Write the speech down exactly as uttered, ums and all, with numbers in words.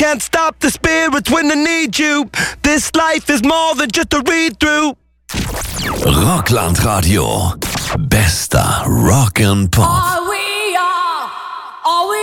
can't stop the spirits when they need you. This life is more than just a read-through. Rockland Radio. Bester Rock and Pop. Are we all? Are we